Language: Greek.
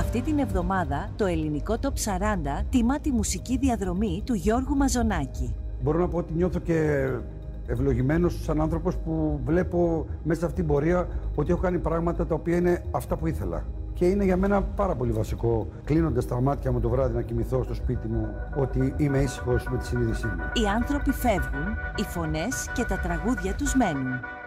Αυτή την εβδομάδα το ελληνικό Top 40 τιμά τη μουσική διαδρομή του Γιώργου Μαζονάκη. Μπορώ να πω ότι νιώθω και ευλογημένος σαν άνθρωπος που βλέπω μέσα σε αυτήν την πορεία ότι έχω κάνει πράγματα τα οποία είναι αυτά που ήθελα. Και είναι για μένα πάρα πολύ βασικό, κλείνοντας τα μάτια μου το βράδυ να κοιμηθώ στο σπίτι μου, ότι είμαι ήσυχος με τη συνείδησή μου. Οι άνθρωποι φεύγουν, οι φωνές και τα τραγούδια τους μένουν.